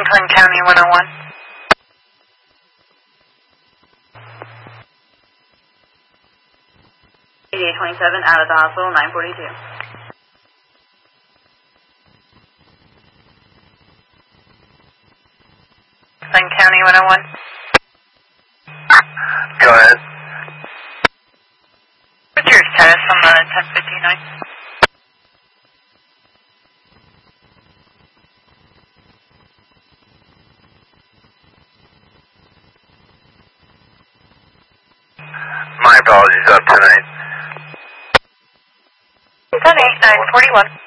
Franklin County 101. $8827 out of the hospital, 942. Franklin County 101. Go ahead. What's your status on the 1059? My apologies, up tonight. 10-8, 941.